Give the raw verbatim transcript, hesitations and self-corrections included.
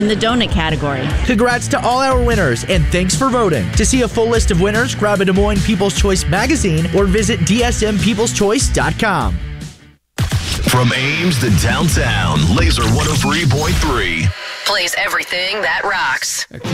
in the donut category. Congrats to all our winners, and thanks for voting. To see a full list of winners, grab a Des Moines People's Choice magazine or visit D S M peoples choice dot com. From Ames to downtown, Laser one oh three point three plays everything that rocks.